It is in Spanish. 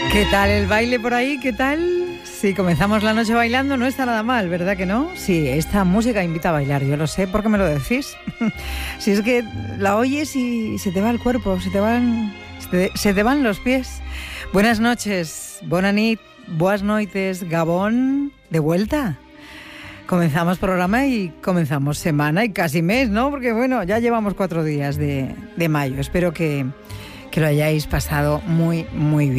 ¿Qué tal el baile por ahí? ¿Qué tal? Si comenzamos la noche bailando no está nada mal, ¿verdad que no? Sí, esta música invita a bailar, yo lo sé, ¿por qué me lo decís? Si es que la oyes y se te va el cuerpo, se te van los pies. Buenas noches, bona nit, boas noites, Gabón, de vuelta. Comenzamos programa y comenzamos semana y casi mes, ¿no? Porque bueno, ya llevamos 4 días de mayo. Espero que lo hayáis pasado muy, muy bien.